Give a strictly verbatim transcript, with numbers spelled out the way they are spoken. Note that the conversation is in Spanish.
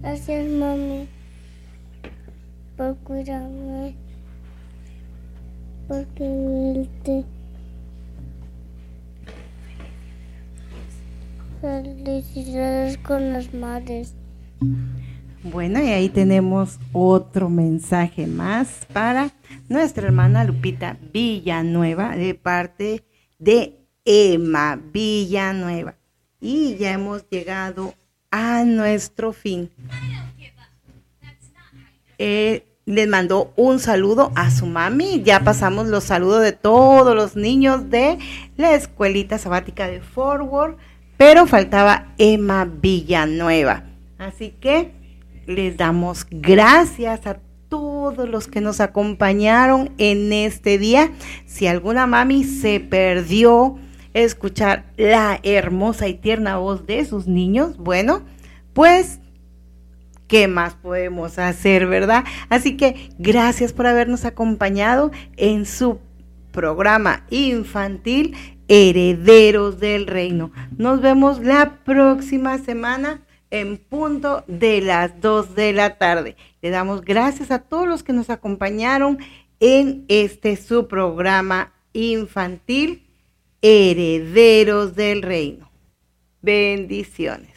Gracias, mami, por cuidarme, por quererte. Felicidades con las madres. Bueno, y ahí tenemos otro mensaje más para nuestra hermana Lupita Villanueva de parte de Emma Villanueva. Y ya hemos llegado a nuestro fin. Eh, les mandó un saludo a su mami. Ya pasamos los saludos de todos los niños de la escuelita sabática de Forward, pero faltaba Emma Villanueva. Así que les damos gracias a todos los que nos acompañaron en este día. Si alguna mami se perdió escuchar la hermosa y tierna voz de sus niños, bueno, pues ¿qué más podemos hacer, verdad? Así que gracias por habernos acompañado en su programa infantil Herederos del Reino. Nos vemos la próxima semana en punto de las dos de la tarde. Le damos gracias a todos los que nos acompañaron en este su programa infantil Herederos del Reino. Bendiciones.